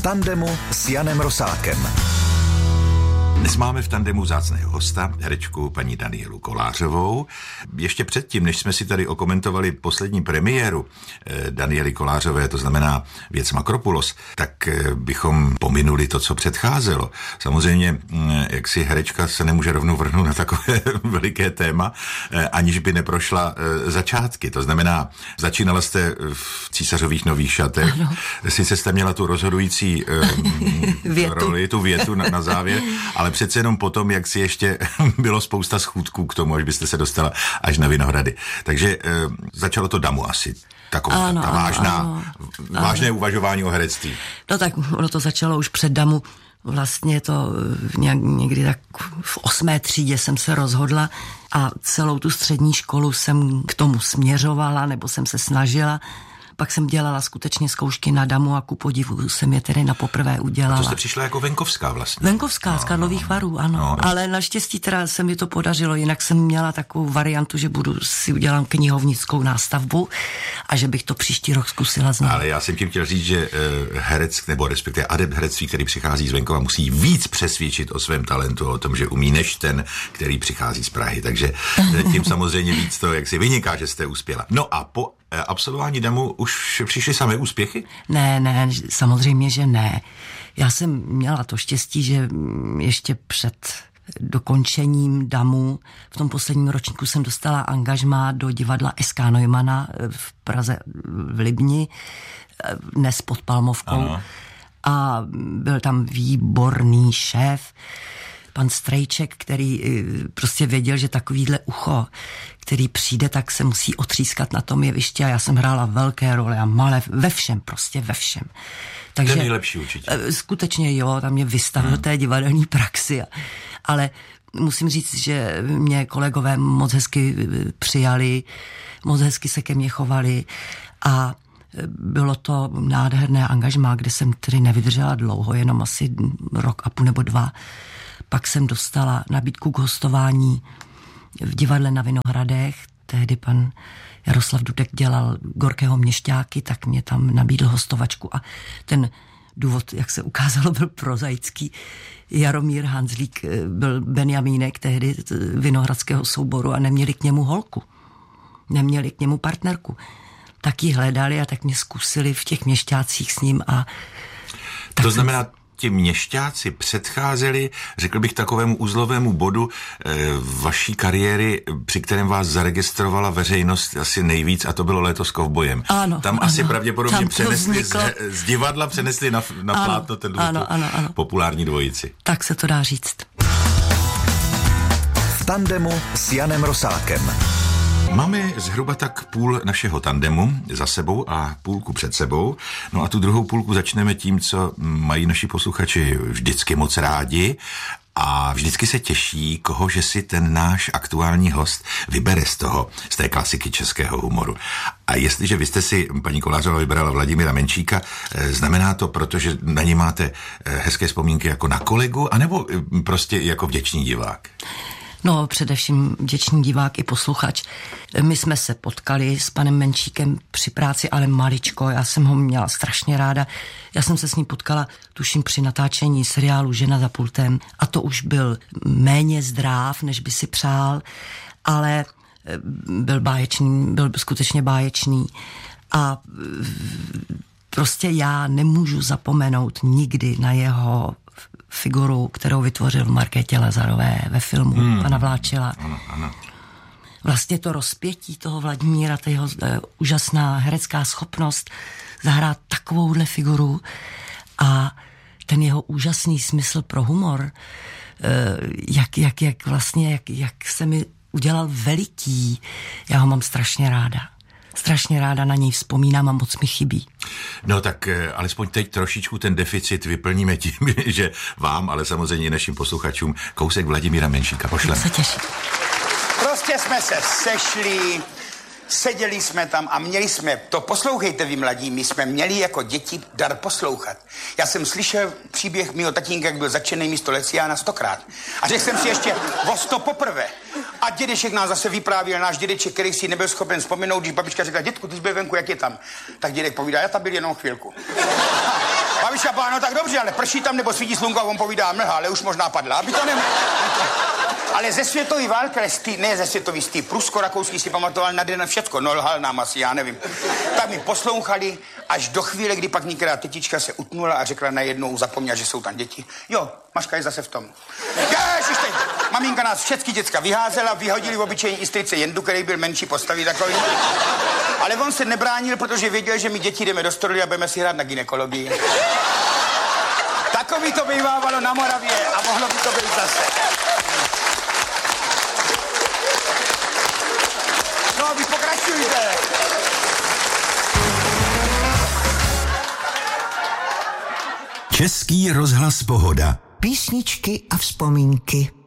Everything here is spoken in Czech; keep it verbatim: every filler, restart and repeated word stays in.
tandemu s Janem Rosákem. Dnes máme v tandemu vzácného hosta, herečku paní Danielu Kolářovou. Ještě předtím, než jsme si tady okomentovali poslední premiéru eh, Daniely Kolářové, to znamená Věc Makropulos, tak eh, bychom pominuli to, co předcházelo. Samozřejmě, eh, jak si herečka se nemůže rovnou vrhnout na takové veliké téma, eh, aniž by neprošla eh, začátky. To znamená, začínala jste v Císařových nových šatech, ano. Sice jste měla tu rozhodující eh, roli, tu větu na, na závěr, ale přece jenom potom, jak si ještě bylo spousta schůdků k tomu, až byste se dostala až na Vinohrady. Takže e, začalo to Damu asi. Taková ano, ta ano, vážná, ano, vážné ano. uvažování o herectví. No tak ono to začalo už před Damu. Vlastně to nějak, někdy tak v osmé třídě jsem se rozhodla a celou tu střední školu jsem k tomu směřovala, nebo jsem se snažila. Pak jsem dělala skutečně zkoušky na Damu a ku podivu jsem je tedy na poprvé udělala. A to jste přišla jako venkovská vlastně. Venkovská, no, z Karlových no, Varů, ano. No. Ale naštěstí teda se mi to podařilo, jinak jsem měla takovou variantu, že budu si udělám knihovnickou nástavbu a že bych to příští rok zkusila znovu. Ale já jsem tím chtěl říct, že uh, herec, nebo respektive adept herectví, který přichází z venkova, musí víc přesvědčit o svém talentu, o tom, že umí, než ten, který přichází z Prahy. Takže tím samozřejmě víc to, jak si vyniká, že jste uspěla. No a po absolvování Damu už přišly samé úspěchy? Ne, ne, samozřejmě, že ne. Já jsem měla to štěstí, že ještě před dokončením Damu v tom posledním ročníku jsem dostala angažmá do divadla S K Neumana v Praze v Libni, dnes pod Palmovkou. Ano. A byl tam výborný šéf, pan Strejček, který prostě věděl, že takovýhle ucho, který přijde, tak se musí otřískat na tom jevišti a já jsem hrála velké role a malé, ve všem, prostě ve všem. Takže to je nejlepší určitě. Skutečně jo, tam mě vystavil hmm. té divadelní praxi, ale musím říct, že mě kolegové moc hezky přijali, moc hezky se ke mně chovali a bylo to nádherné angažmá, kde jsem tedy nevydržela dlouho, jenom asi rok a půl nebo dva. Pak jsem dostala nabídku k hostování v divadle na Vinohradech. Tehdy pan Jaroslav Dudek dělal Gorkého Měšťáky, tak mě tam nabídl hostovačku a ten důvod, jak se ukázalo, byl prozaický. Jaromír Hanzlík byl Benjamínek tehdy vinohradského souboru a neměli k němu holku. Neměli k němu partnerku. Tak ji hledali a tak mě zkusili v těch Měšťácích s ním a... To znamená, ti Měšťáci předcházeli, řekl bych, takovému uzlovému bodu e, vaší kariéry, při kterém vás zaregistrovala veřejnost asi nejvíc, a to bylo Léto s kovbojem. Ano, Tam ano, asi pravděpodobně tam přenesli z, z divadla, přenesli na, na ano, plátno ten ano, ano, ano. populární dvojici. Tak se to dá říct. V tandemu s Janem Rosákem. Máme zhruba tak půl našeho tandemu za sebou a půlku před sebou. No a tu druhou půlku začneme tím, co mají naši posluchači vždycky moc rádi a vždycky se těší, koho že si ten náš aktuální host vybere z toho, z té klasiky českého humoru. A jestliže vy jste si, paní Kolářová, vybrala Vladimíra Menšíka, znamená to, protože na něj máte hezké vzpomínky jako na kolegu, anebo prostě jako vděčný divák? No, především vděčný divák i posluchač. My jsme se potkali s panem Menšíkem při práci, ale maličko, já jsem ho měla strašně ráda. Já jsem se s ním potkala, tuším, při natáčení seriálu Žena za pultem a to už byl méně zdráv, než by si přál, ale byl báječný, byl skutečně báječný a prostě já nemůžu zapomenout nikdy na jeho figuru, kterou vytvořil v Markétě Lazarové ve filmu hmm. Pana Vláčila. Ano, ano. Vlastně to rozpětí toho Vladimíra, ta jeho uh, úžasná herecká schopnost zahrát takovouhle figuru a ten jeho úžasný smysl pro humor, uh, jak, jak, jak vlastně, jak, jak se mi udělal veliký. Já ho mám strašně ráda. Strašně ráda na něj vzpomínám a moc mi chybí. No tak alespoň teď trošičku ten deficit vyplníme tím, že vám, ale samozřejmě i našim posluchačům kousek Vladimíra Menšíka pošleme. Se těším. Prostě jsme se sešli, seděli jsme tam a měli jsme, to poslouchejte vy mladí, my jsme měli jako děti dar poslouchat. Já jsem slyšel příběh mýho tatínka, jak byl začený místo Leciána stokrát. A řekl jsem si ještě o sto poprvé. A dědeček nás zase vyprávěl, náš dědeček, který si nebyl schopen vzpomenout, když babička řekla, dětku, ty jsi byl venku, jak je tam? Tak dědek povídá, já tam byl jenom chvilku. Šaba, no tak dobře, ale prší tam nebo svítí slunko a on povídá mlha, ale už možná padla, aby to nem... Ale ze světový války, ne ze světový, z té prusko-rakouský si pamatoval na den všecko, no lhal nám asi, já nevím. Tak mi poslouchali až do chvíle, kdy pak některá tetička se utnula a řekla najednou, zapomněla, že jsou tam děti. Jo, Maška je zase v tom. Ježiš, teď, maminka nás všechny děcka vyházela, vyhodili v obyčejní istrice Jendu, který byl menší postavy takový. Ale on se nebránil, protože věděl, že my děti jdeme do stroje a budeme si hrát na gynekologii. Takový to bývávalo na Moravě a mohlo by to být zase. No, vy pokračujte. Český rozhlas Pohoda. Písničky a vzpomínky.